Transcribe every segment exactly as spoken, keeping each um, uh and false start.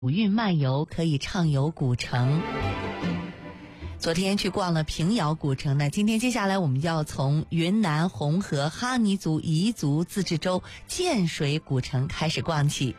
古韵漫游，可以畅游古城。昨天去逛了平遥古城呢，今天接下来我们要从云南红河哈尼族彝族自治州建水古城开始逛起。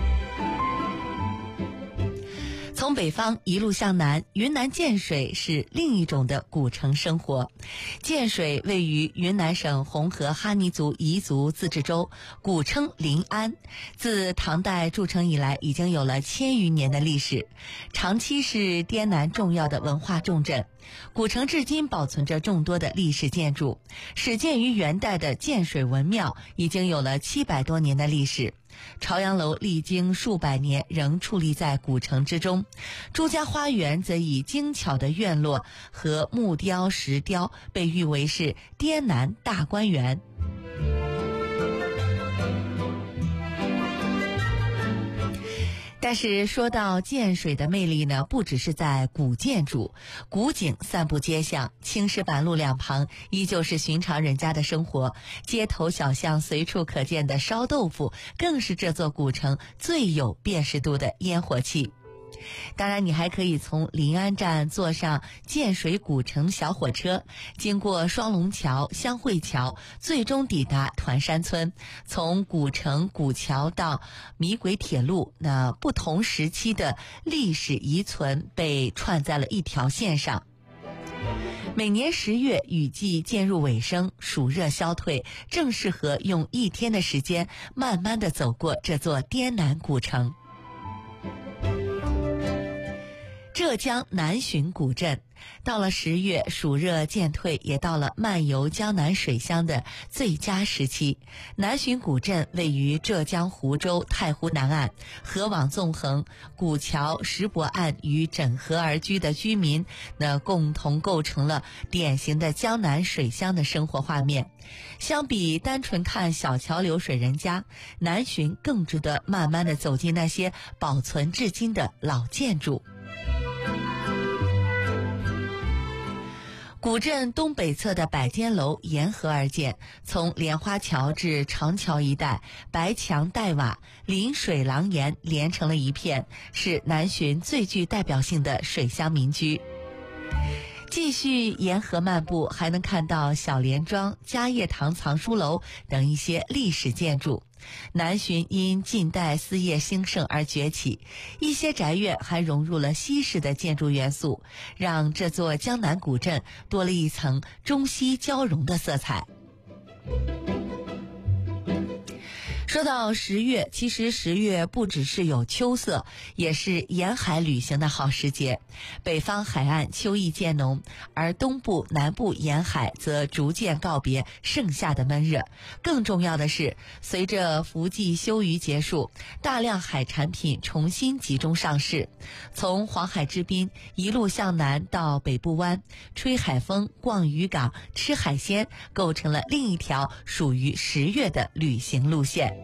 从北方一路向南，云南建水是另一种的古城生活。建水位于云南省红河哈尼族彝族自治州，古称临安。自唐代筑成以来，已经有了千余年的历史，长期是滇南重要的文化重镇。古城至今保存着众多的历史建筑，始建于元代的建水文庙已经有了七百多年的历史。朝阳楼历经数百年仍矗立在古城之中，朱家花园则以精巧的院落和木雕石雕被誉为是滇南大观园。但是说到建水的魅力呢，不只是在古建筑，古景散布街巷，青石板路两旁依旧是寻常人家的生活，街头小巷随处可见的烧豆腐，更是这座古城最有辨识度的烟火气。当然，你还可以从临安站坐上建水古城小火车，经过双龙桥、香汇桥，最终抵达团山村。从古城古桥到米轨铁路，那不同时期的历史遗存被串在了一条线上。每年十月，雨季渐入尾声，暑热消退，正适合用一天的时间慢慢地走过这座滇南古城。浙江南浔古镇，到了十月，暑热渐退，也到了漫游江南水乡的最佳时期。南浔古镇位于浙江湖州太湖南岸，河网纵横，古桥石泊岸与枕河而居的居民，那共同构成了典型的江南水乡的生活画面。相比单纯看小桥流水人家，南浔更值得慢慢地走进那些保存至今的老建筑。古镇东北侧的百间楼沿河而建，从莲花桥至长桥一带，白墙黛瓦，临水廊檐连成了一片，是南浔最具代表性的水乡民居。继续沿河漫步，还能看到小莲庄、嘉业堂藏书楼等一些历史建筑。南浔因近代丝业兴盛而崛起，一些宅院还融入了西式的建筑元素，让这座江南古镇多了一层中西交融的色彩。说到十月，其实十月不只是有秋色，也是沿海旅行的好时节。北方海岸秋意渐浓，而东部、南部沿海则逐渐告别盛夏的闷热。更重要的是，随着伏季休渔结束，大量海产品重新集中上市。从黄海之滨一路向南到北部湾，吹海风、逛渔港、吃海鲜，构成了另一条属于十月的旅行路线。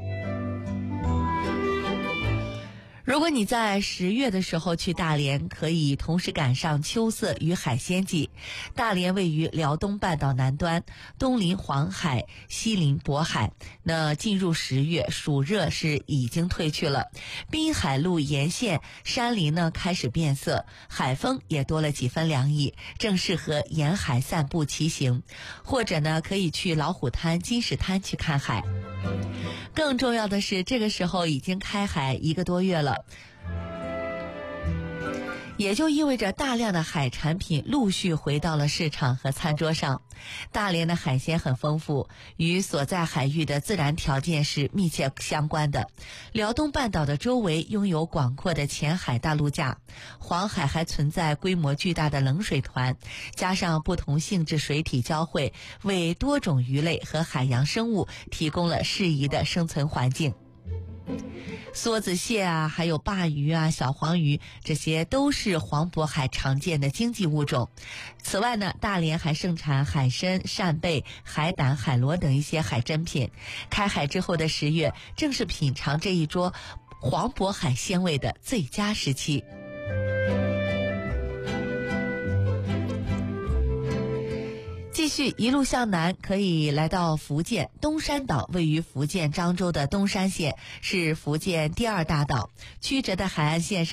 如果你在十月的时候去大连，可以同时赶上秋色与海鲜季。大连位于辽东半岛南端，东临黄海，西临渤海。那进入十月，暑热是已经退去了，滨海路沿线山林呢开始变色，海风也多了几分凉意，正适合沿海散步骑行，或者呢可以去老虎滩、金石滩去看海。更重要的是，这个时候已经开海一个多月了，也就意味着大量的海产品陆续回到了市场和餐桌上。大连的海鲜很丰富，与所在海域的自然条件是密切相关的。辽东半岛的周围拥有广阔的前海大陆架，黄海还存在规模巨大的冷水团，加上不同性质水体交汇，为多种鱼类和海洋生物提供了适宜的生存环境。梭子蟹啊，还有鲅鱼啊、小黄鱼，这些都是黄渤海常见的经济物种。此外呢，大连还盛产海参、扇贝、海胆、海螺等一些海珍品。开海之后的十月，正是品尝这一桌黄渤海鲜味的最佳时期。继继续一路向南，可以来到福建东山岛，位于福建漳州的东山县，是福建第二大岛，曲折的海岸线上